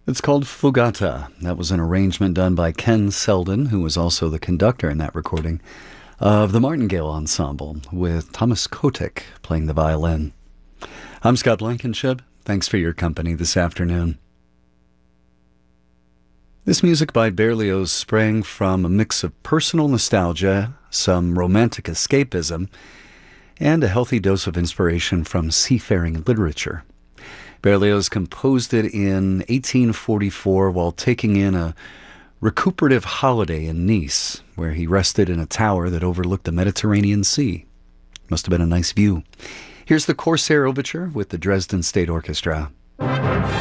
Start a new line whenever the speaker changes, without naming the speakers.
It's called Fugata. That was an arrangement done by Ken Selden, who was also the conductor in that recording, of the Martingale Ensemble, with Thomas Kotick playing the violin. I'm Scott Blankenship. Thanks for your company this afternoon. This music by Berlioz sprang from a mix of personal nostalgia, some romantic escapism, and a healthy dose of inspiration from seafaring literature. Berlioz composed it in 1844 while taking in a recuperative holiday in Nice, where he rested in a tower that overlooked the Mediterranean Sea. Must have been a nice view. Here's the Corsair Overture with the Dresden State Orchestra.